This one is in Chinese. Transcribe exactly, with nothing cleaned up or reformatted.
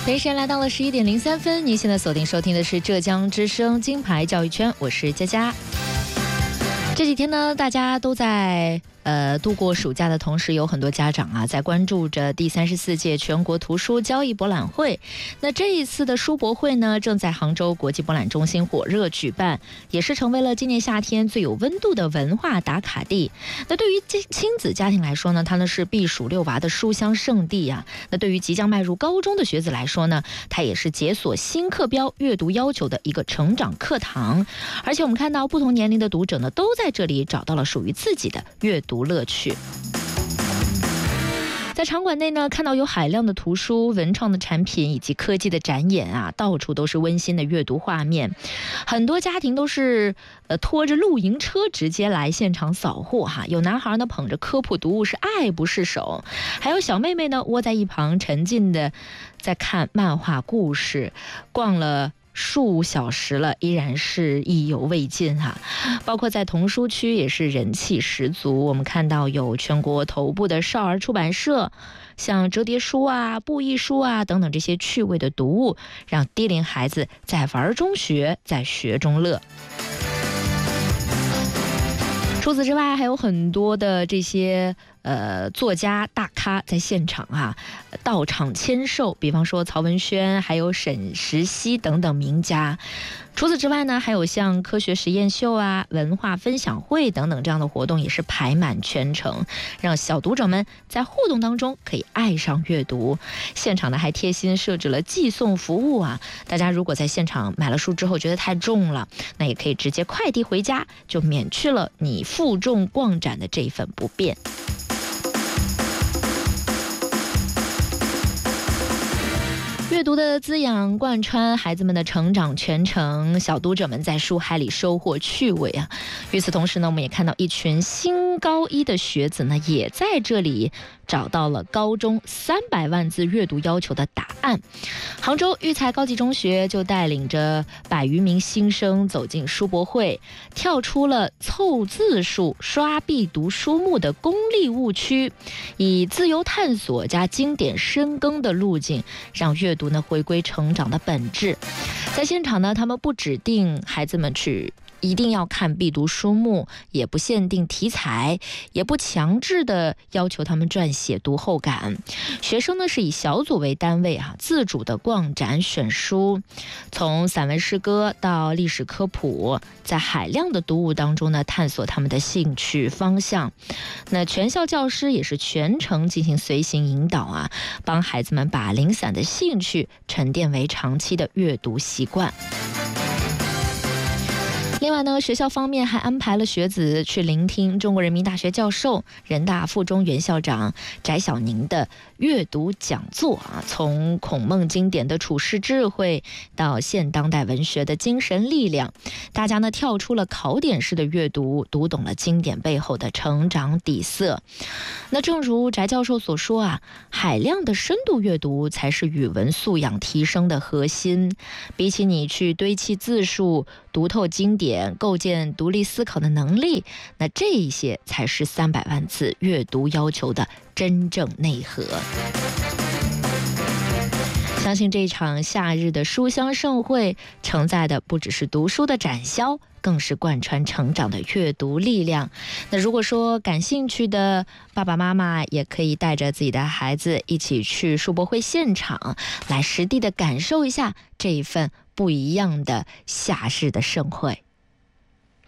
北京时间来到了十一点零三分，您现在锁定收听的是浙江之声金牌教育圈，我是佳佳。这几天呢，大家都在呃度过暑假的同时，有很多家长啊在关注着第三十四届全国图书交易博览会。那这一次的书博会呢，正在杭州国际博览中心火热举办，也是成为了今年夏天最有温度的文化打卡地。那对于亲子家庭来说呢，它呢是避暑遛娃的书香圣地啊。那对于即将迈入高中的学子来说呢，它也是解锁新课标阅读要求的一个成长课堂。而且我们看到不同年龄的读者呢，都在这里找到了属于自己的阅读乐趣。在场馆内呢，看到有海量的图书、文创的产品以及科技的展演啊，到处都是温馨的阅读画面。很多家庭都是呃拖着露营车直接来现场扫货哈。有男孩呢捧着科普读物是爱不释手，还有小妹妹呢窝在一旁沉浸的在看漫画故事，逛了数小时了，依然是意犹未尽哈、啊。包括在童书区也是人气十足，我们看到有全国头部的少儿出版社，像折叠书啊、布艺书啊等等这些趣味的读物，让低龄孩子在玩中学，在学中乐。除此之外，还有很多的这些呃作家大咖在现场啊，到场签售，比方说曹文轩，还有沈石溪等等名家。除此之外呢，还有像科学实验秀啊、文化分享会等等这样的活动也是排满全程，让小读者们在互动当中可以爱上阅读。现场呢还贴心设置了寄送服务啊，大家如果在现场买了书之后觉得太重了，那也可以直接快递回家，就免去了你负重逛展的这一份不便。阅读的滋养贯穿孩子们的成长全程，小读者们在书海里收获趣味啊。与此同时呢，我们也看到一群新高一的学子呢，也在这里找到了高中三百万字阅读要求的答案。杭州育才高级中学就带领着百余名新生走进书博会，跳出了凑字数、刷必读书目的功利误区，以自由探索加经典深耕的路径，让阅读呢回归成长的本质。在现场呢，他们不指定孩子们去一定要看必读书目，也不限定题材，也不强制的要求他们撰写读后感。学生呢是以小组为单位啊，自主的逛展选书，从散文诗歌到历史科普，在海量的读物当中呢，探索他们的兴趣方向。那全校教师也是全程进行随行引导啊，帮孩子们把零散的兴趣沉淀为长期的阅读习惯。另外呢，学校方面还安排了学子去聆听中国人民大学教授、人大附中原校长翟晓宁的阅读讲座啊，从孔孟经典的处世智慧到现当代文学的精神力量，大家呢跳出了考点式的阅读，读懂了经典背后的成长底色。那正如翟教授所说啊，海量的深度阅读才是语文素养提升的核心。比起你去堆砌字数、读透经典、构建独立思考的能力，那这一些才是三百万字阅读要求的真正内核。相信这场夏日的书香盛会承载的不只是读书的展销，更是贯穿成长的阅读力量。那如果说感兴趣的爸爸妈妈，也可以带着自己的孩子一起去书博会现场，来实地的感受一下这一份不一样的夏日的盛会。